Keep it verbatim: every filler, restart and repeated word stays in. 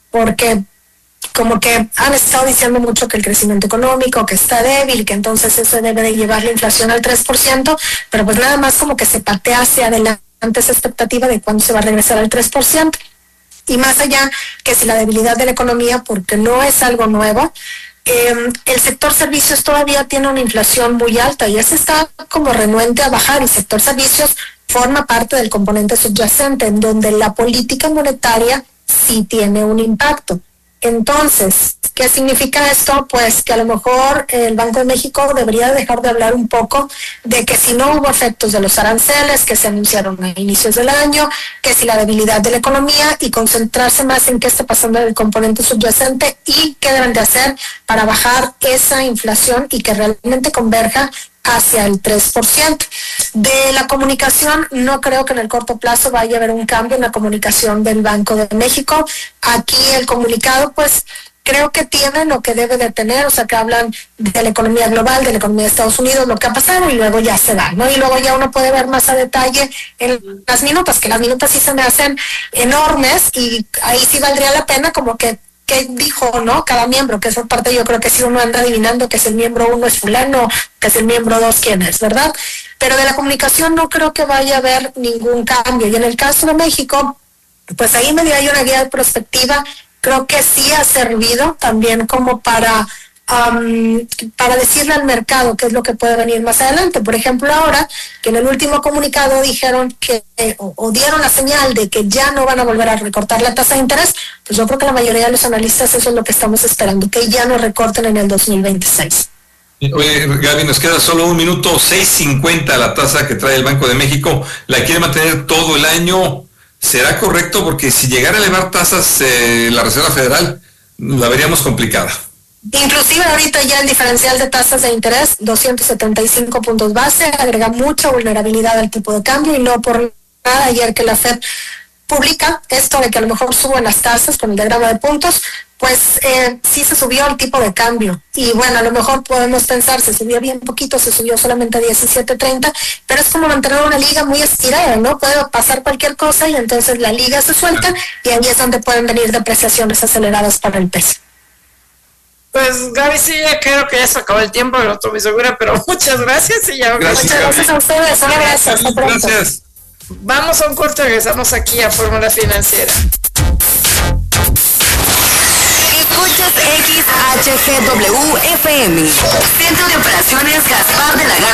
porque como que han estado diciendo mucho que el crecimiento económico, que está débil, que entonces eso debe de llevar la inflación al tres por ciento, pero pues nada más como que se patea hacia adelante esa expectativa de cuándo se va a regresar al tres por ciento. Y más allá que si la debilidad de la economía, porque no es algo nuevo, eh, el sector servicios todavía tiene una inflación muy alta y ese está como renuente a bajar. El sector servicios forma parte del componente subyacente en donde la política monetaria sí tiene un impacto. Entonces, ¿qué significa esto? Pues que a lo mejor el Banco de México debería dejar de hablar un poco de que si no hubo efectos de los aranceles que se anunciaron a inicios del año, que si la debilidad de la economía, y concentrarse más en qué está pasando en el componente subyacente y qué deben de hacer para bajar esa inflación y que realmente converja hacia el tres por ciento. De la comunicación, no creo que en el corto plazo vaya a haber un cambio en la comunicación del Banco de México. Aquí el comunicado, pues, creo que tiene lo que debe de tener, o sea, que hablan de la economía global, de la economía de Estados Unidos, lo que ha pasado, y luego ya se da, ¿no? Y luego ya uno puede ver más a detalle en las minutas, que las minutas sí se me hacen enormes, y ahí sí valdría la pena como que qué dijo, ¿no? Cada miembro, que esa parte yo creo que si uno anda adivinando que si el miembro uno es fulano, que si el miembro dos quién es, ¿verdad? Pero de la comunicación no creo que vaya a haber ningún cambio. Y en el caso de México, pues ahí me dio ahí una guía de perspectiva, creo que sí ha servido también como para Um, para decirle al mercado qué es lo que puede venir más adelante. Por ejemplo, ahora que en el último comunicado dijeron que eh, o, o dieron la señal de que ya no van a volver a recortar la tasa de interés, pues yo creo que la mayoría de los analistas eso es lo que estamos esperando, que ya no recorten en el dos mil veintiséis. Oye, Gaby, nos queda solo un minuto, seis cincuenta la tasa que trae el Banco de México, la quiere mantener todo el año. ¿Será correcto? Porque si llegara a elevar tasas eh, la Reserva Federal, la veríamos complicada. Inclusive ahorita ya el diferencial de tasas de interés, doscientos setenta y cinco puntos base, agrega mucha vulnerabilidad al tipo de cambio, y no por nada ayer que la Fed publica esto de que a lo mejor suben las tasas con el diagrama de puntos, pues eh, sí se subió el tipo de cambio. Y bueno, a lo mejor podemos pensar, se subió bien poquito, se subió solamente a diecisiete treinta, pero es como mantener una liga muy estirada, ¿no? Puede pasar cualquier cosa y entonces la liga se suelta y ahí es donde pueden venir depreciaciones aceleradas para el peso. Pues Gaby, sí, ya creo que ya se acabó el tiempo, no estoy muy segura, pero muchas gracias y ya. Gracias, muchas gracias a ustedes, una gracias. Hasta pronto. Gracias. Vamos a un corte, regresamos aquí a Fórmula Financiera. Escuchas X H G W F M, Centro de Operaciones Gaspar de la Garza.